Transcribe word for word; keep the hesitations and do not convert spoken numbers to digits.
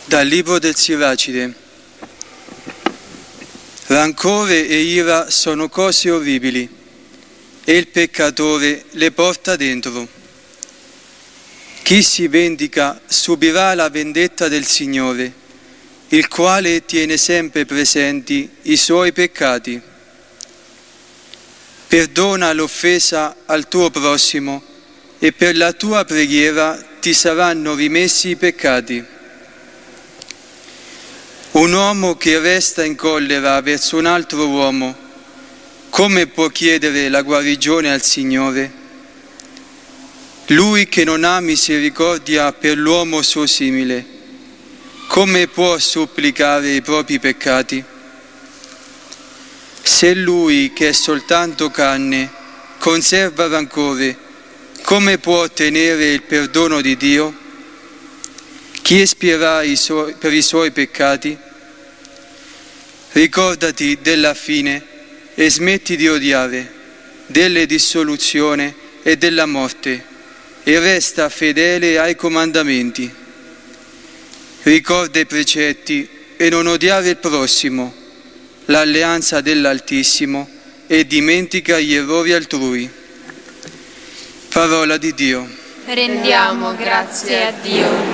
Dal libro del Siracide. Rancore e ira sono cose orribili e il peccatore le porta dentro. Chi si vendica subirà la vendetta del Signore, il quale tiene sempre presenti i suoi peccati. Perdona l'offesa al tuo prossimo e per la tua preghiera ti saranno rimessi i peccati. Un uomo che resta in collera verso un altro uomo, come può chiedere la guarigione al Signore? Lui che non ha misericordia per l'uomo suo simile, come può supplicare i propri peccati? Se lui, che è soltanto carne, conserva rancore, come può ottenere il perdono di Dio? Chi espierà i suoi, per i suoi peccati? Ricordati della fine e smetti di odiare, della dissoluzione e della morte, e resta fedele ai comandamenti. Ricorda i precetti e non odiare il prossimo, l'alleanza dell'Altissimo, e dimentica gli errori altrui. Parola di Dio. Rendiamo grazie a Dio.